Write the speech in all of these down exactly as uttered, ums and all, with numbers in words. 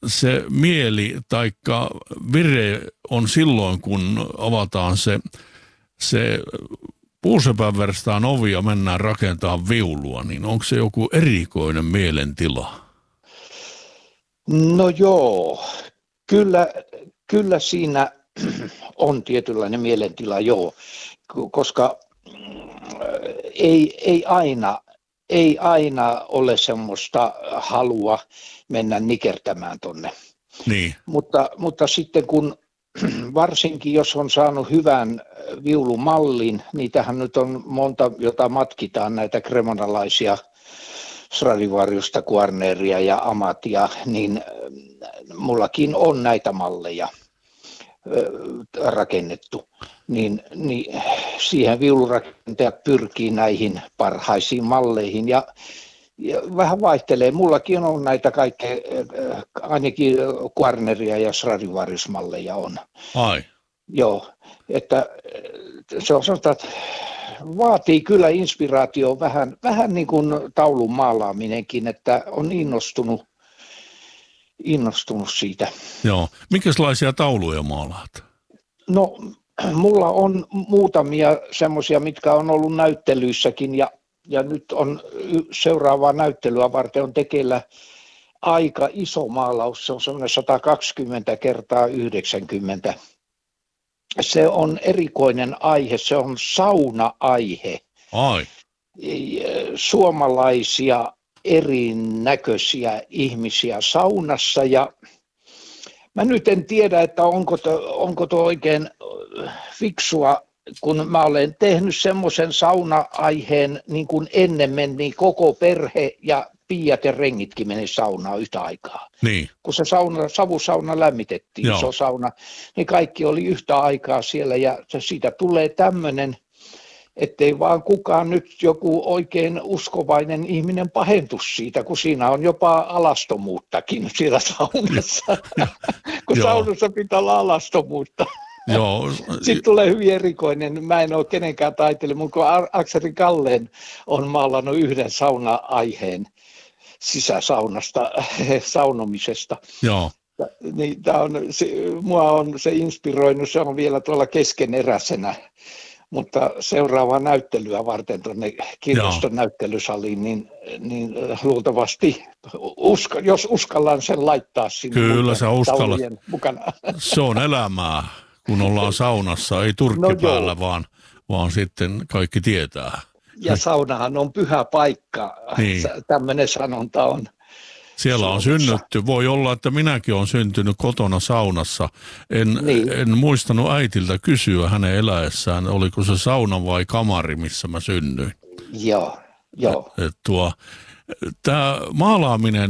se mieli taikka vire on silloin, kun avataan se, se puusepän verstaan ovi ja mennään rakentamaan viulua, niin onko se joku erikoinen mielentila? No joo, kyllä, kyllä siinä on tietynlainen mielentila, joo, koska ei, ei, aina, ei aina ole semmoista halua mennä nikertämään tonne. Niin. Mutta, mutta sitten kun varsinkin jos on saanut hyvän viulumallin, niitähän nyt on monta, jota matkitaan, näitä kremonalaisia Stradivariusta, Guarneria ja Amatia, niin mullakin on näitä malleja rakennettu. Niin, niin siihen viulurakentajat pyrkii näihin parhaisiin malleihin ja, ja vähän vaihtelee. Mullakin on näitä kaikkea, ainakin Guarneria ja Stradivarius-malleja on. Ai. Joo, että se on sanotaan, että vaatii kyllä inspiraatio vähän, vähän niin kuin taulun maalaaminenkin, että on innostunut, innostunut siitä. Joo. Minkälaisia tauluja maalaat? No, mulla on muutamia semmoisia, mitkä on ollut näyttelyissäkin ja, ja nyt on seuraavaa näyttelyä varten on tekeillä aika iso maalaus. Se on semmoinen sata kaksikymmentä kertaa yhdeksänkymmentä. Se on erikoinen aihe, se on sauna-aihe. Ai. Suomalaisia erinäköisiä ihmisiä saunassa ja mä nyt en tiedä, että onko tuo, onko tuo oikein fiksua, kun mä olen tehnyt semmoisen sauna-aiheen niin kuin ennen meni koko perhe ja piiat ja rengitkin meni saunaan yhtä aikaa. Niin. Kun se sauna, savusauna lämmitettiin, Joo. iso sauna, niin kaikki oli yhtä aikaa siellä ja siitä tulee tämmöinen, ettei vaan kukaan nyt joku oikein uskovainen ihminen pahentu siitä, kun siinä on jopa alastomuuttakin siellä saunassa, kun saunassa pitää olla alastomuutta. Joo. Sitten tulee hyvin erikoinen, mä en ole kenenkään taiteilija, mutta kun Akseli Kalleen on maalannut yhden sauna-aiheen sisäsaunasta, saunomisesta. Joo. Niin tää on, se, mua on se inspiroinut, se on vielä tuolla keskeneräisenä, mutta seuraavaa näyttelyä varten tuonne kirjaston Joo. näyttelysaliin, niin, niin luultavasti, uska, jos uskallan sen laittaa sinne Kyllä sä uskallat. mukana. Se on elämää, kun ollaan saunassa, ei turkki no päällä, vaan, vaan sitten kaikki tietää. Ja saunahan on pyhä paikka, niin. Tämmöinen sanonta on. Siellä on synnytty. Voi olla, että minäkin olen syntynyt kotona saunassa. En, niin. en muistanut äitiltä kysyä hänen eläessään, oliko se sauna vai kamari, missä mä synnyin. Joo, joo. Tuo, tämä maalaaminen,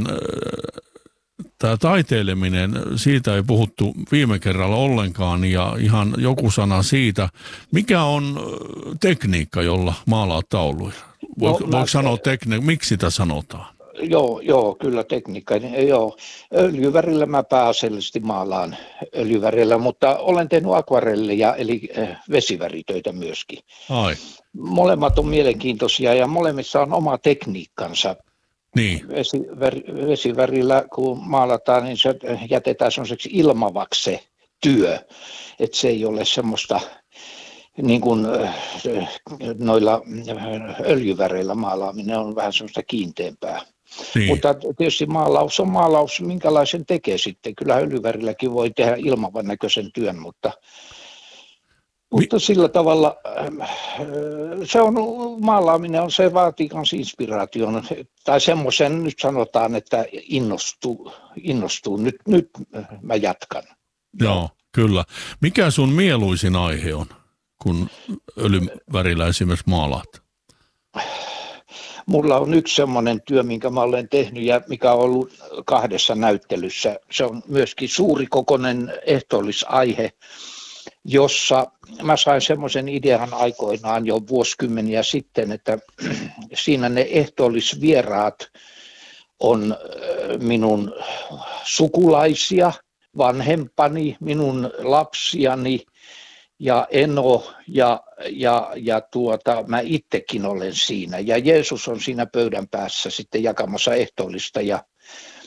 tämä taiteileminen, siitä ei puhuttu viime kerralla ollenkaan ja ihan joku sana siitä. Mikä on tekniikka, jolla maalaat tauluja? Voiko, no, voiko sanoa tekniikka? Miksi sitä sanotaan? Joo, joo, kyllä tekniikka. Joo. Öljyvärillä mä pääasiallisesti maalaan öljyvärillä, mutta olen tehnyt akvarelleja eli vesiväritöitä myöskin. Ai. Molemmat on mielenkiintoisia ja molemmissa on oma tekniikkansa. Niin. Vesivär, vesivärillä kun maalataan, niin se jätetään sellaiseksi ilmavaksi se työ, että se ei ole semmoista niin kuin noilla öljyväreillä maalaaminen on vähän semmoista kiinteämpää. Niin. Mutta tietysti maalaus on maalaus, minkälaisen tekee sitten. Kyllä öljyvärilläkin voi tehdä ilmavan näköisen työn, mutta, Mi- mutta sillä tavalla se on, maalaaminen on, se vaatii myös inspiraation. Tai semmoisen nyt sanotaan, että innostuu, innostuu. Nyt, nyt mä jatkan. Joo, kyllä. Mikä sun mieluisin aihe on, kun öljyvärillä esimerkiksi maalaat? Mulla on yksi semmoinen työ, minkä mä olen tehnyt ja mikä on ollut kahdessa näyttelyssä. Se on myöskin suurikokoinen ehtoollisaihe, jossa mä sain semmoisen idean aikoinaan jo vuosikymmeniä sitten, että siinä ne ehtoollisvieraat on minun sukulaisia, vanhempani, minun lapsiani ja eno ja, ja, ja tuota, mä itsekin olen siinä. Ja Jeesus on siinä pöydän päässä sitten jakamassa ehtoollista ja